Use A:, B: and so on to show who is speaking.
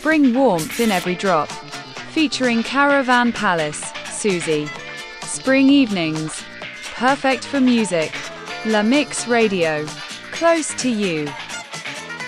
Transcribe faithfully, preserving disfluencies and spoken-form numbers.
A: Bring warmth in every drop. Featuring Caravan Palace, Susie. Spring evenings. Perfect for music. La Mix Radio. Close to you.